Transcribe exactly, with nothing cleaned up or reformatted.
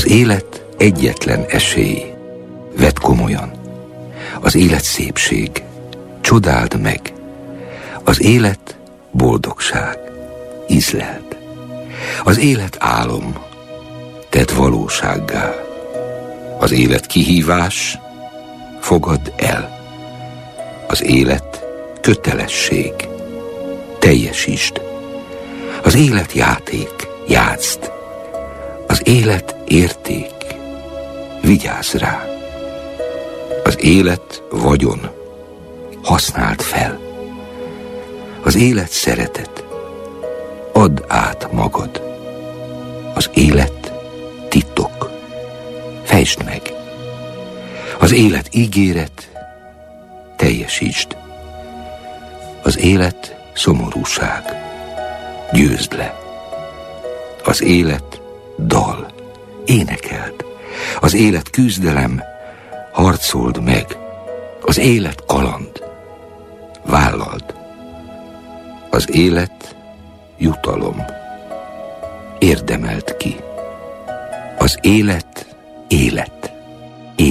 Az élet egyetlen esély. Vedd komolyan. Az élet szépség. Csodáld meg. Az élet boldogság. Ízleld. Az élet álom. Tedd valósággá. Az élet kihívás. Fogadd el. Az élet kötelesség. Teljesítsd. Az élet játék. Játszd. Az élet érték. Vigyázz rá. Az élet vagyon. Használd fel. Az élet szeretet. Add át magad. Az élet titok. Fejtsd meg. Az élet ígéret. Teljesítsd. Az élet szomorúság. Győzd le. Az élet dal. Énekeld. Az élet küzdelem. Harcold meg. Az élet kaland. Vállald. Az élet jutalom. Érdemeld ki. Az élet élet.